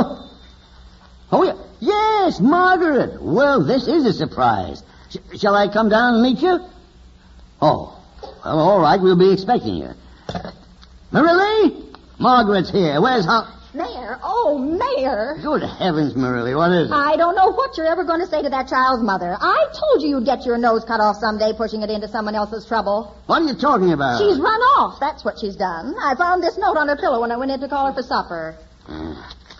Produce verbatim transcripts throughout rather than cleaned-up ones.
Hello? Oh, yeah. Yes, Margaret. Well, this is a surprise. Sh- shall I come down and meet you? Oh, well, all right. We'll be expecting you. Marillie? Margaret's here. Where's Hon... Mayor? Oh, Mayor. Good heavens, Marillie, what is it? I don't know what you're ever going to say to that child's mother. I told you you'd get your nose cut off someday pushing it into someone else's trouble. What are you talking about? She's run off. That's what she's done. I found this note on her pillow when I went in to call her for supper. Uh,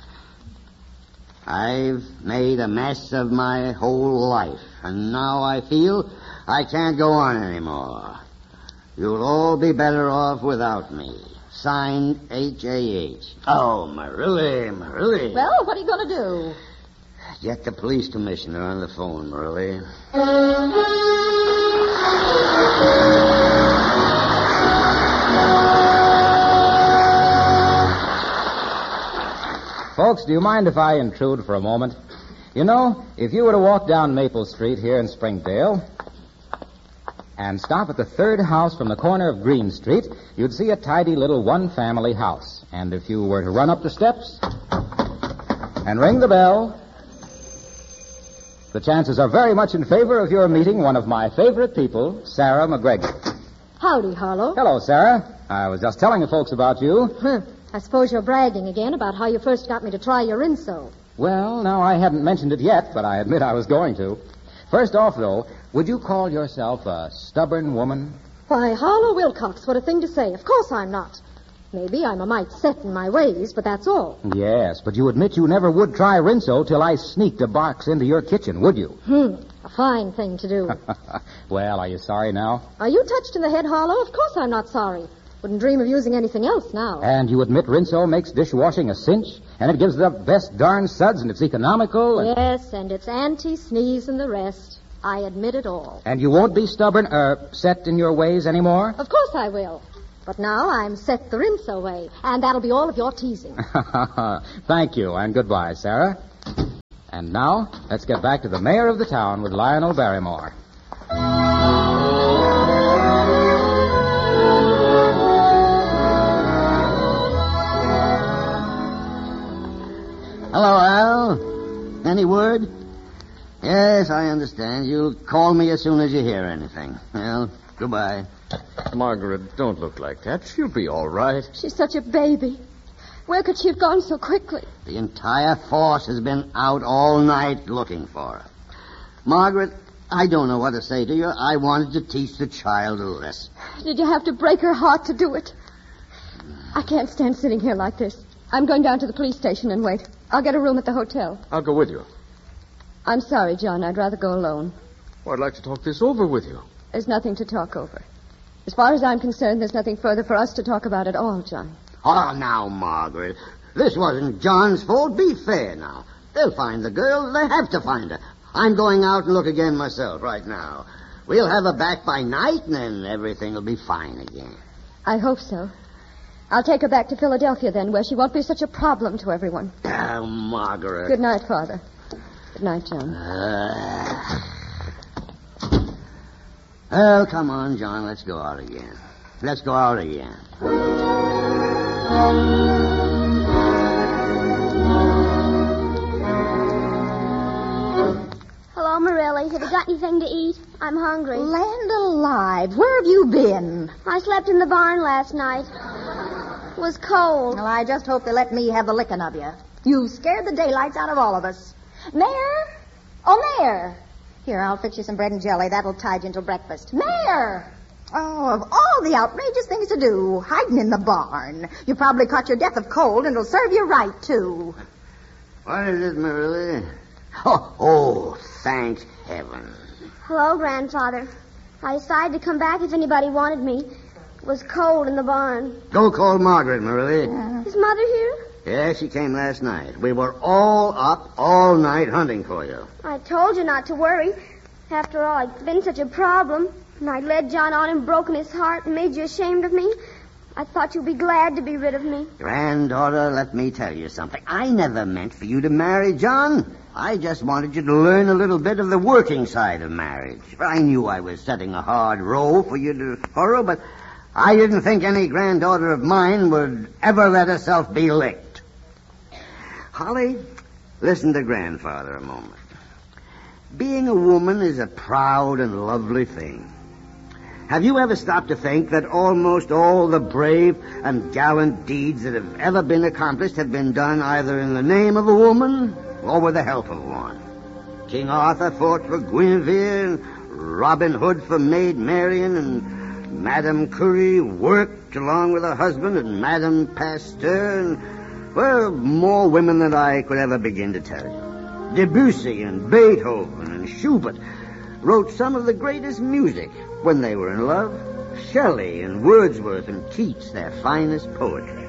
I've made a mess of my whole life, and now I feel I can't go on anymore. You'll all be better off without me. Signed, H A H. Oh, Marillie, Marillie. Well, what are you going to do? Get the police commissioner on the phone, Marillie. Folks, do you mind if I intrude for a moment? You know, if you were to walk down Maple Street here in Springdale and stop at the third house from the corner of Green Street, you'd see a tidy little one-family house. And if you were to run up the steps and ring the bell, the chances are very much in favor of your meeting one of my favorite people, Sarah McGregor. Howdy, Harlow. Hello, Sarah. I was just telling the folks about you. Huh. I suppose you're bragging again about how you first got me to try your Rinso. Well, no, I hadn't mentioned it yet, but I admit I was going to. First off, though, would you call yourself a stubborn woman? Why, Harlow Wilcox, what a thing to say. Of course I'm not. Maybe I'm a mite set in my ways, but that's all. Yes, but you admit you never would try Rinso till I sneaked a box into your kitchen, would you? Hmm, a fine thing to do. Well, are you sorry now? Are you touched in the head, Harlow? Of course I'm not sorry. Wouldn't dream of using anything else now. And you admit Rinso makes dishwashing a cinch, and it gives the best darn suds, and it's economical? And... Yes, and it's anti-sneeze and the rest. I admit it all. And you won't be stubborn, er, set in your ways anymore? Of course I will. But now I'm set the Rinso way, and that'll be all of your teasing. Thank you, and goodbye, Sarah. And now, let's get back to the mayor of the town with Lionel Barrymore. Hello, Al. Any word? Yes, I understand. You'll call me as soon as you hear anything. Well, goodbye. Margaret, don't look like that. She'll be all right. She's such a baby. Where could she have gone so quickly? The entire force has been out all night looking for her. Margaret, I don't know what to say to you. I wanted to teach the child a lesson. Did you have to break her heart to do it? I can't stand sitting here like this. I'm going down to the police station and wait. I'll get a room at the hotel. I'll go with you. I'm sorry, John. I'd rather go alone. Well, I'd like to talk this over with you. There's nothing to talk over. As far as I'm concerned, there's nothing further for us to talk about at all, John. Oh, now, Margaret. This wasn't John's fault. Be fair now. They'll find the girl. They have to find her. I'm going out and look again myself right now. We'll have her back by night, and then everything will be fine again. I hope so. I'll take her back to Philadelphia then, where she won't be such a problem to everyone. Oh, Margaret. Good night, Father. Good night, John. Uh... Well, come on, John. Let's go out again. Let's go out again. Hello, Marillie. Have you got anything to eat? I'm hungry. Land alive. Where have you been? I slept in the barn last night. It was cold. Well, I just hope they let me have the licking of you. You scared the daylights out of all of us. Mayor? Oh, Mayor. Here, I'll fix you some bread and jelly. That'll tide you until breakfast. Mayor! Oh, of all the outrageous things to do, hiding in the barn. You probably caught your death of cold, and it'll serve you right, too. What is it, Marillie? Oh, oh, thank heaven. Hello, Grandfather. I decided to come back if anybody wanted me. It was cold in the barn. Go call Margaret, Marillie. Uh, Is Mother here? Yeah, she came last night. We were all up all night hunting for you. I told you not to worry. After all, it's been such a problem. And I led John on and broken his heart and made you ashamed of me. I thought you'd be glad to be rid of me. Granddaughter, let me tell you something. I never meant for you to marry John. I just wanted you to learn a little bit of the working side of marriage. I knew I was setting a hard row for you to furrow, but I didn't think any granddaughter of mine would ever let herself be licked. Holly, listen to Grandfather a moment. Being a woman is a proud and lovely thing. Have you ever stopped to think that almost all the brave and gallant deeds that have ever been accomplished have been done either in the name of a woman or with the help of one? King Arthur fought for Guinevere, and Robin Hood for Maid Marian, and Madame Curie worked along with her husband, and Madame Pasteur, and, well, more women than I could ever begin to tell you. Debussy and Beethoven and Schubert wrote some of the greatest music when they were in love. Shelley and Wordsworth and Keats, their finest poetry.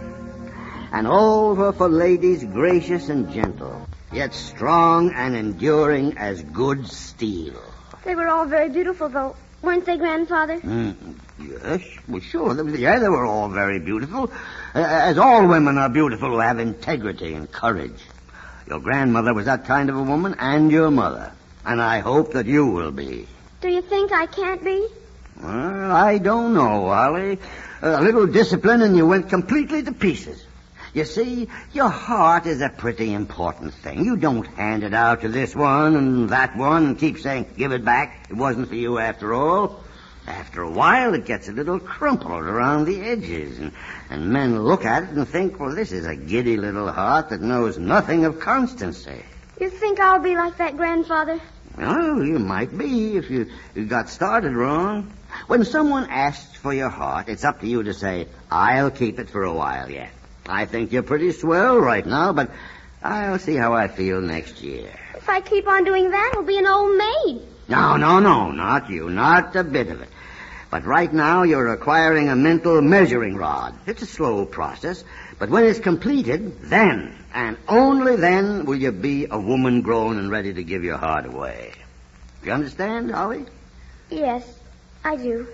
And all were for ladies gracious and gentle, yet strong and enduring as good steel. They were all very beautiful, though, weren't they, Grandfather? Mm, yes, well, sure. Yeah, they were all very beautiful, as all women are beautiful who have integrity and courage. Your grandmother was that kind of a woman, and your mother. And I hope that you will be. Do you think I can't be? Well, I don't know, Holly. A little discipline and you went completely to pieces. You see, your heart is a pretty important thing. You don't hand it out to this one and that one and keep saying, give it back. It wasn't for you after all. After a while, it gets a little crumpled around the edges, and, and men look at it and think, well, this is a giddy little heart that knows nothing of constancy. You think I'll be like that, Grandfather? Well, you might be if you, you got started wrong. When someone asks for your heart, it's up to you to say, I'll keep it for a while yet. I think you're pretty swell right now, but I'll see how I feel next year. If I keep on doing that, I'll be an old maid. No, no, no, not you. Not a bit of it. But right now, you're acquiring a mental measuring rod. It's a slow process, but when it's completed, then, and only then, will you be a woman grown and ready to give your heart away. You understand, Holly? Yes, I do.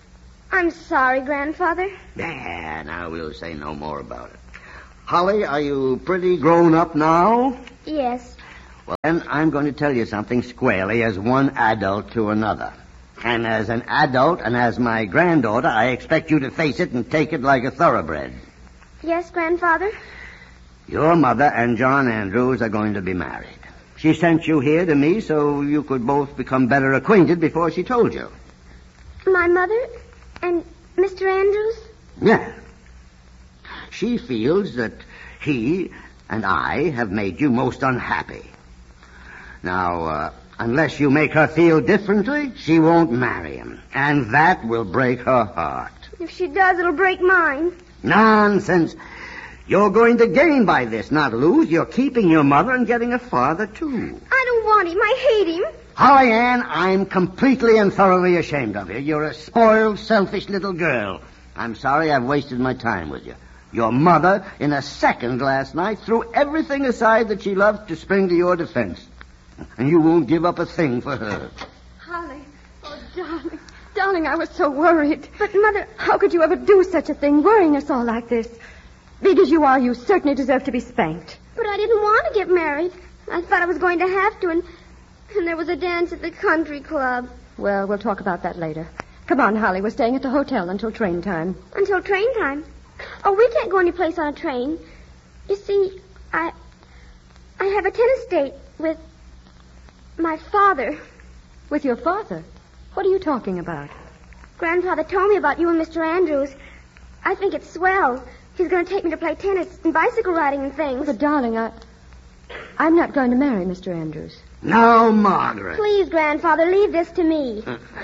I'm sorry, Grandfather. Yeah, now we'll say no more about it. Holly, are you pretty grown up now? Yes. Well, then I'm going to tell you something squarely as one adult to another. And as an adult and as my granddaughter, I expect you to face it and take it like a thoroughbred. Yes, Grandfather? Your mother and John Andrews are going to be married. She sent you here to me so you could both become better acquainted before she told you. My mother and Mister Andrews? Yeah. She feels that he and I have made you most unhappy. Now, uh, unless you make her feel differently, she won't marry him. And that will break her heart. If she does, it'll break mine. Nonsense. You're going to gain by this, not lose. You're keeping your mother and getting a father, too. I don't want him. I hate him. Holly Ann, I'm completely and thoroughly ashamed of you. You're a spoiled, selfish little girl. I'm sorry I've wasted my time with you. Your mother, in a second last night, threw everything aside that she loved to spring to your defense. And you won't give up a thing for her. Holly, oh, darling. Darling, I was so worried. But, Mother... How could you ever do such a thing, worrying us all like this? Big as you are, you certainly deserve to be spanked. But I didn't want to get married. I thought I was going to have to, and, and there was a dance at the country club. Well, we'll talk about that later. Come on, Holly. We're staying at the hotel until train time. Until train time? Oh, we can't go any place on a train. You see, I... I have a tennis date with... my father. With your father? What are you talking about? Grandfather told me about you and Mister Andrews. I think it's swell. He's going to take me to play tennis and bicycle riding and things. But, darling, I... I'm not going to marry Mister Andrews. No, Margaret. Please, Grandfather, leave this to me.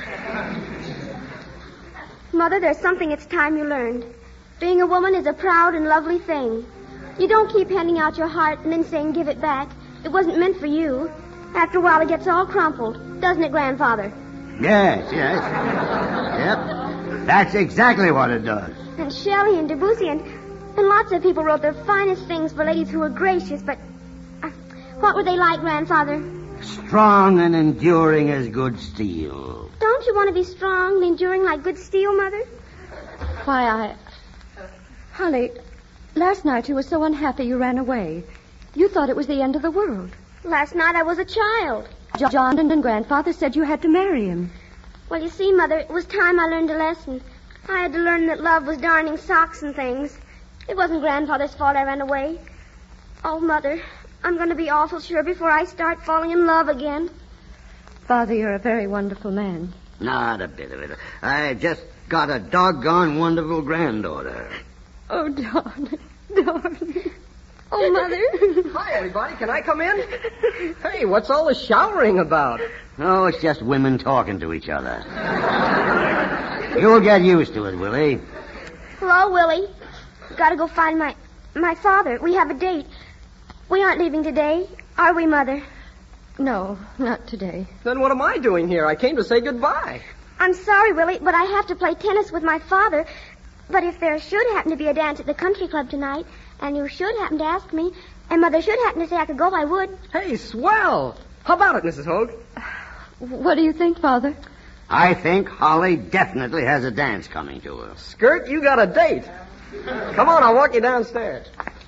Mother, there's something it's time you learned. Being a woman is a proud and lovely thing. You don't keep handing out your heart and then saying, give it back. It wasn't meant for you. After a while, it gets all crumpled. Doesn't it, Grandfather? Yes, yes. Yep. That's exactly what it does. And Shelley and Debussy and, and lots of people wrote their finest things for ladies who were gracious, but uh, what were they like, Grandfather? Strong and enduring as good steel. Don't you want to be strong and enduring like good steel, Mother? Why, I... Holly, last night you were so unhappy you ran away. You thought it was the end of the world. Last night I was a child. John and Grandfather said you had to marry him. Well, you see, Mother, it was time I learned a lesson. I had to learn that love was darning socks and things. It wasn't Grandfather's fault I ran away. Oh, Mother, I'm going to be awful sure before I start falling in love again. Father, you're a very wonderful man. Not a bit of it. I just got a doggone wonderful granddaughter. Oh, darling, darling. Oh, Mother. Hi, everybody. Can I come in? Hey, what's all the showering about? Oh, it's just women talking to each other. You'll get used to it, Willie. Hello, Willie. Gotta go find my my father. We have a date. We aren't leaving today, are we, Mother? No, not today. Then what am I doing here? I came to say goodbye. I'm sorry, Willie, but I have to play tennis with my father. But if there should happen to be a dance at the country club tonight, and you should happen to ask me, and Mother should happen to say I could go, I would. Hey, swell. How about it, Missus Hogue? What do you think, Father? I think Holly definitely has a dance coming to her. Skirt, you got a date. Come on, I'll walk you downstairs.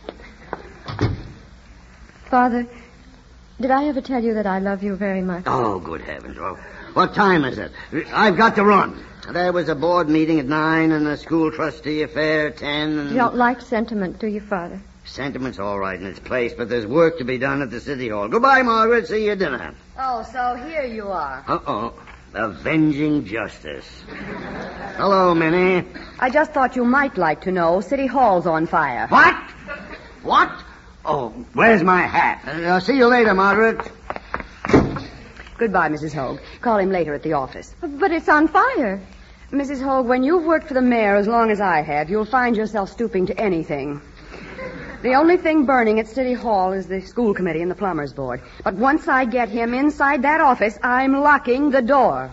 Father, did I ever tell you that I love you very much? Oh, good heavens. Well, what time is it? I've got to run. There was a board meeting at nine and a school trustee affair at ten. And... You don't like sentiment, do you, Father? Sentiment's all right in its place, but there's work to be done at the City Hall. Goodbye, Margaret. See you at dinner. Oh, so here you are. Uh-oh. Avenging justice. Hello, Minnie. I just thought you might like to know City Hall's on fire. What? What? Oh, where's my hat? Uh, I'll see you later, Margaret. Goodbye, Missus Hogue. Call him later at the office. But it's on fire. Missus Hogue, when you've worked for the mayor as long as I have, you'll find yourself stooping to anything. The only thing burning at City Hall is the school committee and the plumbers board. But once I get him inside that office, I'm locking the door.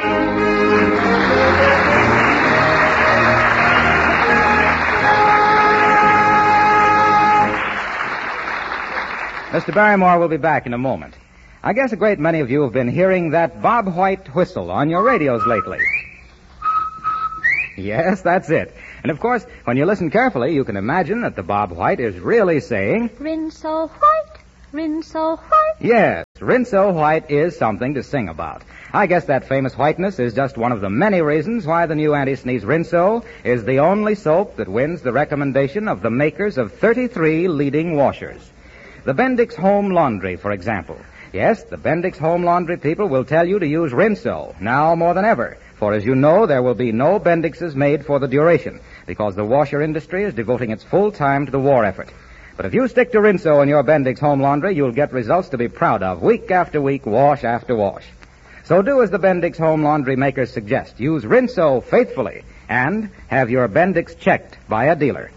Mister Barrymore will be back in a moment. I guess a great many of you have been hearing that Bob White whistle on your radios lately. Yes, that's it. And of course, when you listen carefully, you can imagine that the Bob White is really saying... Rinso White, Rinso White. Yes, Rinso White is something to sing about. I guess that famous whiteness is just one of the many reasons why the new anti-sneeze Rinso is the only soap that wins the recommendation of the makers of thirty-three leading washers. The Bendix Home Laundry, for example. Yes, the Bendix Home Laundry people will tell you to use Rinso, now more than ever. For as you know, there will be no Bendixes made for the duration, because the washer industry is devoting its full time to the war effort. But if you stick to Rinso in your Bendix Home Laundry, you'll get results to be proud of, week after week, wash after wash. So do as the Bendix Home Laundry makers suggest. Use Rinso faithfully, and have your Bendix checked by a dealer.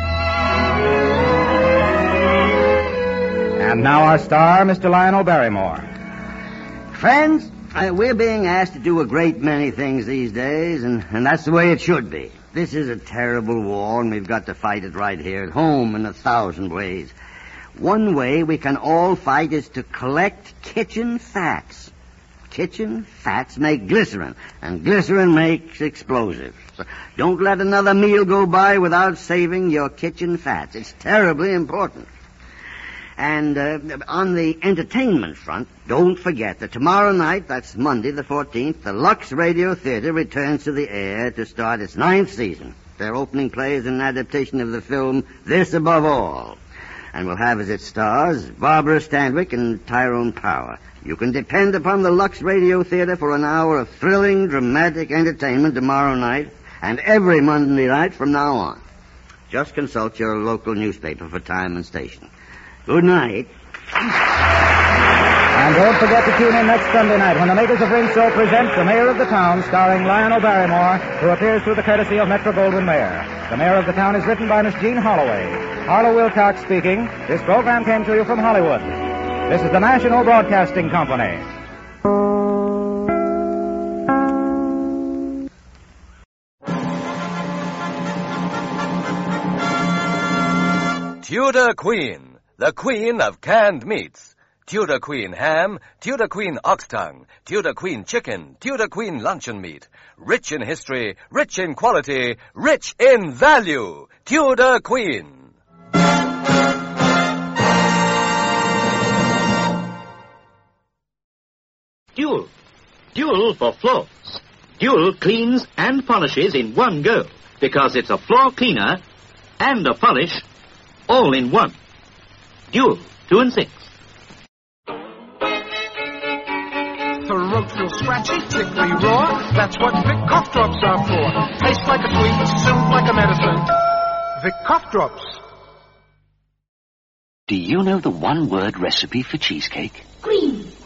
And now our star, Mister Lionel Barrymore. Friends, uh, we're being asked to do a great many things these days, and, and that's the way it should be. This is a terrible war, and we've got to fight it right here at home in a thousand ways. One way we can all fight is to collect kitchen fats. Kitchen fats make glycerin, and glycerin makes explosives. So don't let another meal go by without saving your kitchen fats. It's terribly important. And uh, on the entertainment front, don't forget that tomorrow night, that's Monday the fourteenth, the Lux Radio Theater returns to the air to start its ninth season. Their opening play is an adaptation of the film This Above All, and will have as its stars Barbara Stanwyck and Tyrone Power. You can depend upon the Lux Radio Theater for an hour of thrilling, dramatic entertainment tomorrow night and every Monday night from now on. Just consult your local newspaper for time and station. Good night. And don't forget to tune in next Sunday night when the makers of Rinso present The Mayor of the Town, starring Lionel Barrymore, who appears through the courtesy of Metro-Goldwyn-Mayer. The Mayor of the Town is written by Miss Jean Holloway. Harlow Wilcox speaking. This program came to you from Hollywood. This is the National Broadcasting Company. Tudor Queen, the queen of canned meats. Tudor Queen ham, Tudor Queen ox tongue, Tudor Queen chicken, Tudor Queen luncheon meat. Rich in history, rich in quality, rich in value. Tudor Queen. Dual. Dual for floors. Dual cleans and polishes in one go, because it's a floor cleaner and a polish all in one. Duel, two and six. Throat real scratchy, tickly raw. That's what Vic cough drops are for. Tastes like a sweet, soothe like a medicine. Vic cough drops. Do you know the one-word recipe for cheesecake? Green.